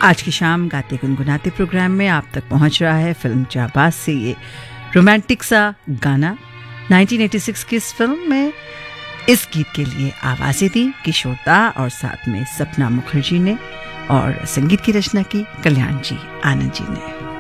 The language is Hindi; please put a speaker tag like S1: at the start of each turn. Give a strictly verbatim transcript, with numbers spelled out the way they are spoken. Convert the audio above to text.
S1: आज की शाम गाते गुनगुनाते प्रोग्राम में आप तक पहुंच रहा है फिल्म जाबाज से ये रोमांटिक सा गाना। उन्नीस सौ छियासी की इस फिल्म में इस गीत के लिए आवाजें दी किशोर दा और साथ में सपना मुखर्जी ने, और संगीत की रचना की कल्याण जी आनंद जी ने।